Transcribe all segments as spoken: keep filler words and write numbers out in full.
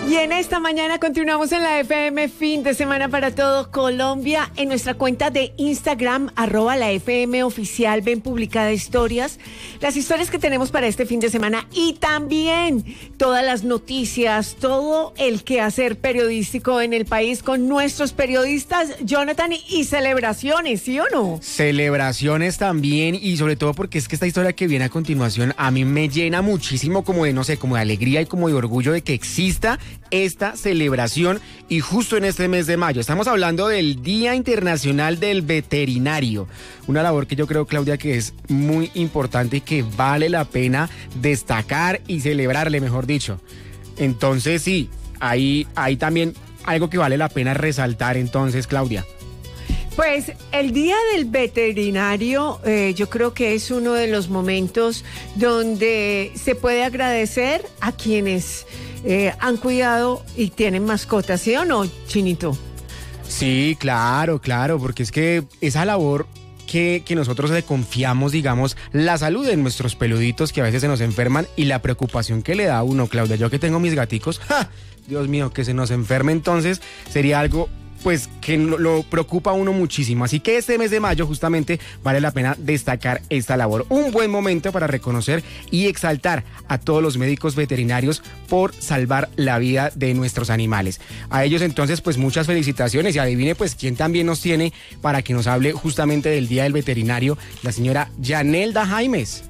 Y en esta mañana continuamos en la F M, fin de semana para todo Colombia. En nuestra cuenta de Instagram, arroba la F M oficial, ven publicadas historias, las historias que tenemos para este fin de semana y también todas las noticias, todo el quehacer periodístico en el país con nuestros periodistas, Jonathan, y celebraciones, ¿sí o no? Celebraciones también, y sobre todo porque es que esta historia que viene a continuación a mí me llena muchísimo como de, no sé, como de alegría y como de orgullo de que exista esta celebración, y justo en este mes de mayo estamos hablando del Día Internacional del Veterinario, una labor que yo creo, Claudia, que es muy importante y que vale la pena destacar y celebrarle, mejor dicho. Entonces sí, ahí, ahí también algo que vale la pena resaltar entonces, Claudia. Pues el Día del Veterinario eh, yo creo que es uno de los momentos donde se puede agradecer a quienes eh, han cuidado y tienen mascotas, ¿sí o no, Chinito? Sí, claro, claro, porque es que esa labor que, que nosotros le confiamos, digamos, la salud de nuestros peluditos que a veces se nos enferman y la preocupación que le da a uno, Claudia, yo que tengo mis gaticos, ¡ja! Dios mío, que se nos enferme entonces sería algo pues que lo preocupa a uno muchísimo. Así que este mes de mayo justamente vale la pena destacar esta labor. Un buen momento para reconocer y exaltar a todos los médicos veterinarios por salvar la vida de nuestros animales. A ellos entonces pues muchas felicitaciones, y adivine pues quién también nos tiene para que nos hable justamente del Día del Veterinario, la señora Yanelda Jaimes.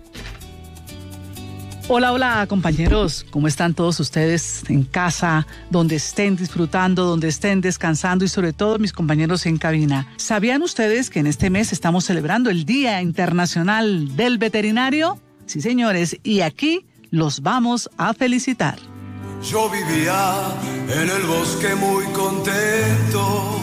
Hola, hola compañeros, ¿cómo están todos ustedes en casa, donde estén disfrutando, donde estén descansando, y sobre todo mis compañeros en cabina? ¿Sabían ustedes que en este mes estamos celebrando el Día Internacional del Veterinario? Sí, señores, y aquí los vamos a felicitar. Yo vivía en el bosque muy contento,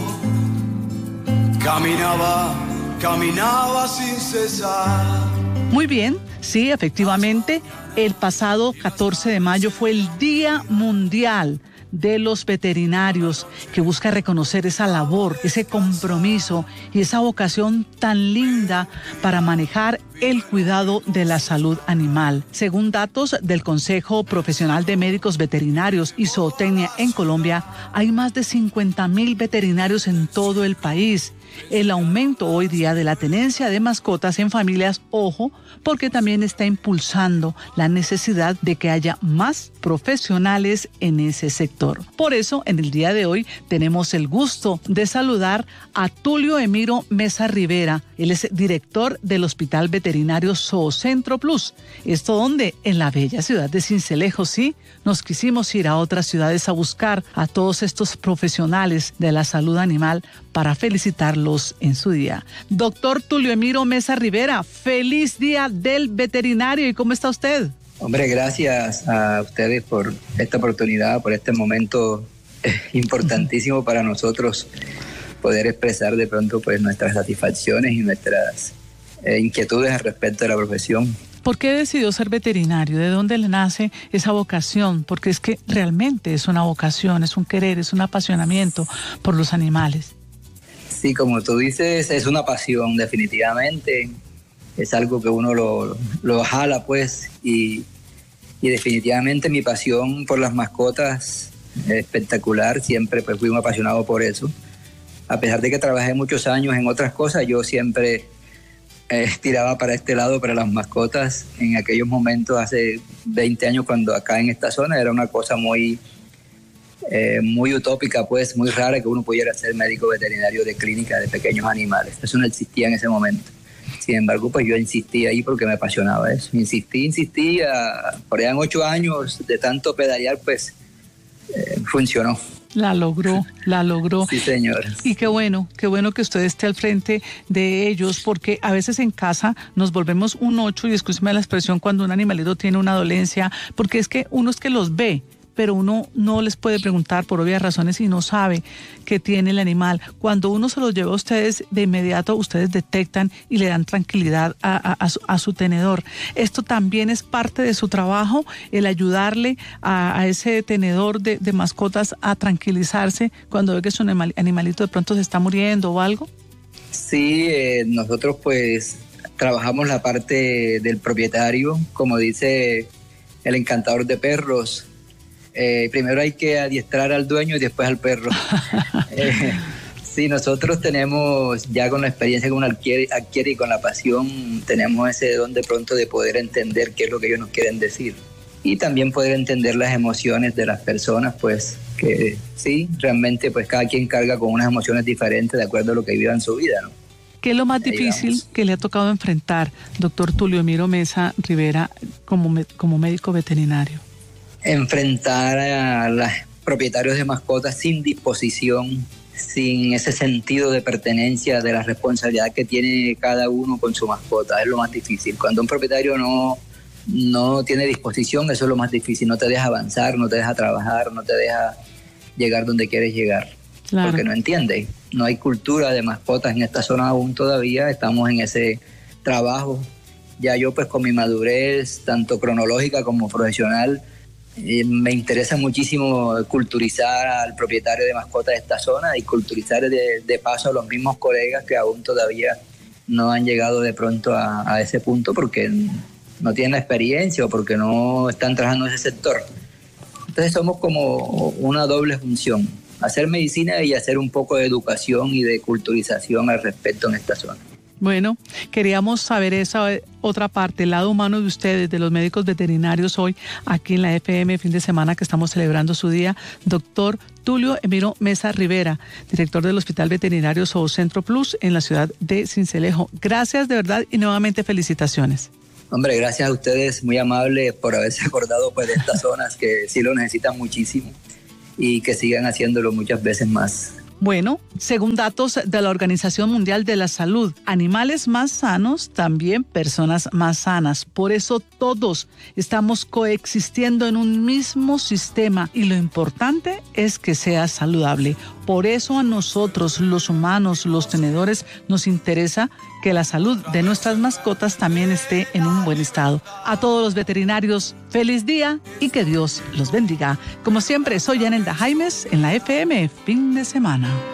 caminaba, caminaba sin cesar. Muy bien, sí, efectivamente, el pasado catorce de mayo fue el Día Mundial de los Veterinarios, que busca reconocer esa labor, ese compromiso y esa vocación tan linda para manejar el cuidado de la salud animal. Según datos del Consejo Profesional de Médicos Veterinarios y Zootecnia en Colombia, hay más de cincuenta mil veterinarios en todo el país. El aumento hoy día de la tenencia de mascotas en familias, ojo, porque también está impulsando la necesidad de que haya más profesionales en ese sector. Por eso, en el día de hoy tenemos el gusto de saludar a Tulio Emiro Mesa Rivera. Él es director del Hospital Veterinario Zoocentro Plus. ¿Esto dónde? En la bella ciudad de Sincelejo, ¿sí? Nos quisimos ir a otras ciudades a buscar a todos estos profesionales de la salud animal para felicitarlos en su día. Doctor Tulio Emiro Mesa Rivera, feliz Día del Veterinario. ¿Y cómo está usted? Hombre, gracias a ustedes por esta oportunidad, por este momento importantísimo para nosotros, poder expresar de pronto pues nuestras satisfacciones y nuestras eh, inquietudes al respecto de la profesión. ¿Por qué decidió ser veterinario? ¿De dónde le nace esa vocación? Porque es que realmente es una vocación, es un querer, es un apasionamiento por los animales. Sí, como tú dices, es una pasión definitivamente, es algo que uno lo, lo jala pues, y, y definitivamente mi pasión por las mascotas es espectacular, siempre pues fui un apasionado por eso. A pesar de que trabajé muchos años en otras cosas, yo siempre eh, tiraba para este lado, para las mascotas. En aquellos momentos, hace veinte años, cuando acá en esta zona era una cosa muy... Eh, muy utópica, pues, muy rara que uno pudiera ser médico veterinario de clínica de pequeños animales. Eso no existía en ese momento. Sin embargo, pues yo insistí ahí porque me apasionaba eso. Insistí, insistí, a, por allá en ocho años de tanto pedalear, pues, eh, funcionó. La logró, la logró. Sí, señor. Y qué bueno, qué bueno que usted esté al frente de ellos, porque a veces en casa nos volvemos un ocho, y escúcheme la expresión, cuando un animalito tiene una dolencia, porque es que uno es que los ve, pero uno no les puede preguntar por obvias razones y no sabe qué tiene el animal. Cuando uno se los lleva a ustedes, de inmediato ustedes detectan y le dan tranquilidad a, a, a, su, a su tenedor. Esto también es parte de su trabajo, el ayudarle a, a ese tenedor de, de mascotas a tranquilizarse cuando ve que su animal, animalito de pronto se está muriendo o algo. Sí, eh, nosotros pues trabajamos la parte del propietario, como dice el encantador de perros. Eh, primero hay que adiestrar al dueño y después al perro. eh, sí, nosotros tenemos, ya con la experiencia que uno adquiere, adquiere y con la pasión, tenemos ese don de pronto de poder entender qué es lo que ellos nos quieren decir. Y también poder entender las emociones de las personas, pues que sí, realmente pues cada quien carga con unas emociones diferentes de acuerdo a lo que viva en su vida, ¿no? ¿Qué es lo más Ahí difícil vamos. que le ha tocado enfrentar, doctor Tulio Emiro Mesa Rivera, como, me- como médico veterinario? Enfrentar a los propietarios de mascotas sin disposición, sin ese sentido de pertenencia, de la responsabilidad que tiene cada uno con su mascota, es lo más difícil. Cuando un propietario no, no tiene disposición, eso es lo más difícil, no te deja avanzar, no te deja trabajar, no te deja llegar donde quieres llegar, Claro. porque no entiende. No hay cultura de mascotas en esta zona aún todavía, estamos en ese trabajo. Ya yo pues con mi madurez, tanto cronológica como profesional, eh, me interesa muchísimo culturizar al propietario de mascotas de esta zona y culturizar de, de paso a los mismos colegas que aún todavía no han llegado de pronto a, a ese punto porque no tienen la experiencia o porque no están trabajando en ese sector. Entonces somos como una doble función, hacer medicina y hacer un poco de educación y de culturización al respecto en esta zona. Bueno, queríamos saber esa otra parte, el lado humano de ustedes, de los médicos veterinarios hoy aquí en la F M, fin de semana que estamos celebrando su día. Doctor Tulio Emiro Mesa Rivera, director del Hospital Veterinario Zoocentro Plus en la ciudad de Sincelejo. Gracias de verdad y nuevamente felicitaciones. Hombre, gracias a ustedes, muy amables por haberse acordado pues, de estas zonas que sí lo necesitan muchísimo y que sigan haciéndolo muchas veces más. Bueno, según datos de la Organización Mundial de la Salud, animales más sanos, también personas más sanas. Por eso todos estamos coexistiendo en un mismo sistema y lo importante es que sea saludable. Por eso a nosotros, los humanos, los tenedores, nos interesa que la salud de nuestras mascotas también esté en un buen estado. A todos los veterinarios, feliz día y que Dios los bendiga. Como siempre, soy Yanelda Jaimes en la F M, fin de semana.